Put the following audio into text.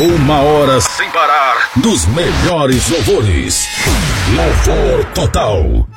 1 hora sem parar dos melhores louvores. Louvor total.